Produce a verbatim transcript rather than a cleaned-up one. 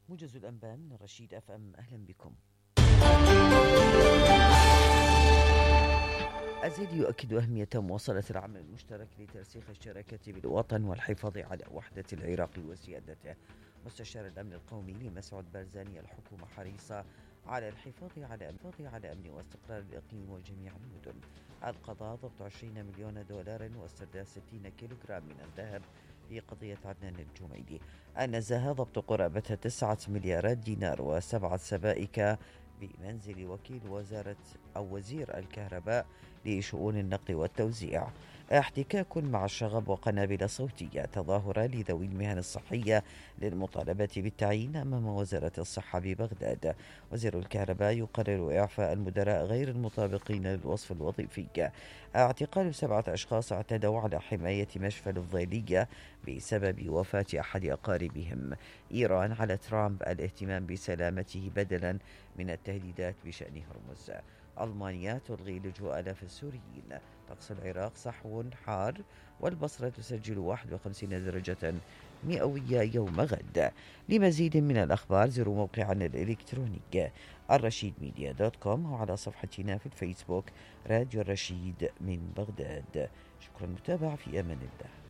موجز الأنباء من رشيد أف أم، أهلا بكم. الزيدي يؤكد أهمية مواصلة العمل المشترك لترسيخ الشراكة بالوطن والحفاظ على وحدة العراق وسيادته. مستشار الأمن القومي لمسعود بارزاني: الحكومة حريصة على الحفاظ على على أمن واستقرار الإقليم وجميع المدن. القضاء: ضبط عشرين مليون دولار واسترداد ستين كيلوغرام من الذهب في قضية عدنان الجميلي. النزاهة: ضبط قرابة تسعة مليارات دينار وسبعة سبائك بمنزل وكيل وزارة أو وزير الكهرباء لشؤون النقل والتوزيع. احتكاك مع الشغب وقنابل صوتية. تظاهرة لذوي المهن الصحية للمطالبة بالتعيين أمام وزارة الصحة ببغداد. وزير الكهرباء يقرر إعفاء المدراء غير المطابقين للوصف الوظيفي. اعتقال سبعة أشخاص اعتدوا على حماية مشفى الفضيلية بسبب وفاة أحد أقاربهم. إيران على ترامب الاهتمام بسلامته بدلا من التهديدات بشأن هرمز. ألمانيا تلغي لجوء آلاف السوريين. طقس العراق: صحو حار، والبصرة تسجل واحد وخمسين درجة مئوية يوم غد. لمزيد من الأخبار زوروا موقعنا الإلكتروني الرشيد ميديا دوت كوم وعلى صفحتنا في الفيسبوك راديو الرشيد من بغداد. شكرا متابعة، في أمان الله.